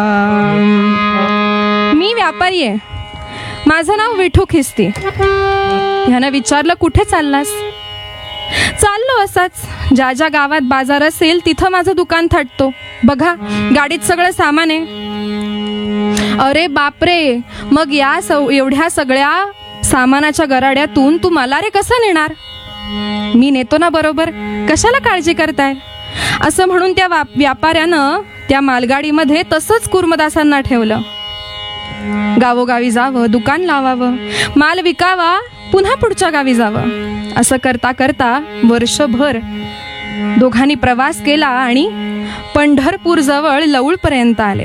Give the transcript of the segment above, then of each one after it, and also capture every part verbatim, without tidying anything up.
मी व्यापारी आहे, माझं नाव विठू खिस्ती. ह्यानं विचारलं कुठे चाललास? चाललो असाच, ज्या ज्या गावात बाजार असेल तिथं माझं दुकान थाटतो. बघा गाडीत सगळं सामान आहे. अरे बापरे, मग या सौ एवढ्या सगळ्या सामानाच्या गराड्यातून तू मला रे कसं नेणार? मी नेतो ना बरोबर, कशाला काळजी करताय? असं म्हणून त्या व्यापाऱ्यानं त्या मालगाडीमध्ये तसंच कुर्मदासांना ठेवलं. गावोगावी जावं, दुकान लावावं, माल विकावा, पुन्हा पुढच्या गावी जावं. असं करता करता वर्षभर दोघांनी प्रवास केला आणि पंढरपूर जवळ लौळपर्यंत आले.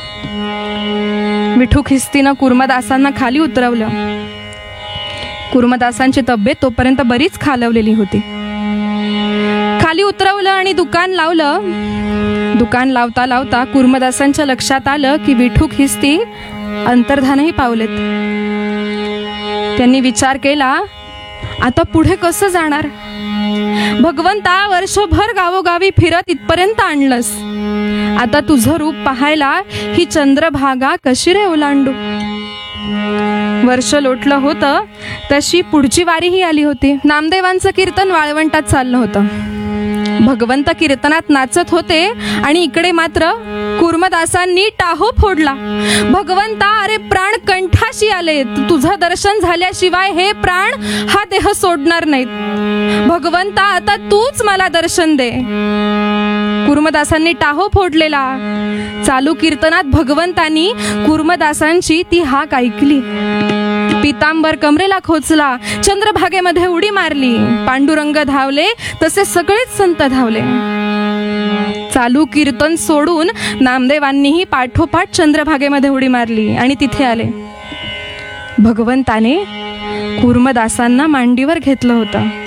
विठू खिस्तीनं कुर्मदासांना खाली उतरवलं. कुर्मदासांची तब्येत तोपर्यंत बरीच खालवलेली होती. खाली उतरवलं आणि दुकान लावलं. दुकान लावता लावता कुर्मदासांच्या लक्षात आलं की विठू खिस्ती अंतर्धानही पावलेत. त्यांनी विचार केला, आता पुढे कसं जाणार? भगवंता, वर्षभर गावोगावी फिरत इथपर्यंत आणलंस, आता तुझं रूप पाहायला ही चंद्रभागा कशी रे ओलांडू? वर्ष लोटलं होतं तशी पुढची वारीही आली होती. नामदेवांचं कीर्तन वाळवंटात चाललं होतं. भगवंत कीर्तनात नाचत होते आणि इकडे मात्र कुर्मदासांनी टाहो फोडला. भगवंता, अरे प्राण कंठाशी आले, तुझं दर्शन झाल्याशिवाय हे प्राण हा देह सोडणार नाहीत. भगवंता, आता तूच मला दर्शन दे. कुर्मदासांनी टाहो फोडलेला. चालू कीर्तनात भगवंतांनी कुर्मदासांची ती हाक ऐकली. पितांबर कमरेला खोचला, चंद्रभागेमध्ये उडी मारली. पांडुरंग धावले तसे सगळेच संत धावले. चालू कीर्तन सोडून नामदेवांनीही पाठोपाठ चंद्रभागेमध्ये उडी मारली आणि तिथे आले. भगवंताने कुर्मदासांना मांडीवर घेतलं होतं.